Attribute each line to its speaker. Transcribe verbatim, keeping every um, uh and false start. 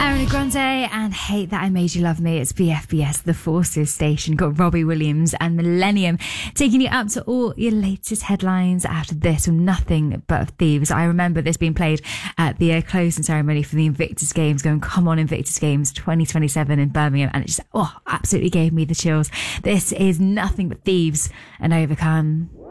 Speaker 1: Ariana Grande and Hate That I Made You Love Me. It's B F B S, The Forces station. Got Robbie Williams and Millennium taking you up to all your latest headlines after this with Nothing But Thieves. I remember this being played at the uh, closing ceremony for the Invictus Games, going, come on Invictus Games twenty twenty-seven in Birmingham, and it just, oh, absolutely gave me the chills. This is Nothing But Thieves and Overcome.